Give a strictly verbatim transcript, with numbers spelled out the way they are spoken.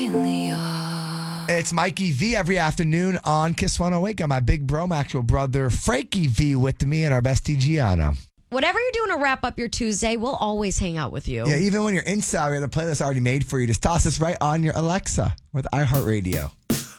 It's Mikey V every afternoon on Kiss one oh eight. Got my big bro, my actual brother, Frankie V with me and our bestie, Gianna. Whatever you're doing to wrap up your Tuesday, we'll always hang out with you. Yeah, even when you're inside, we have the playlist already made for you. Just toss us right on your Alexa with iHeartRadio.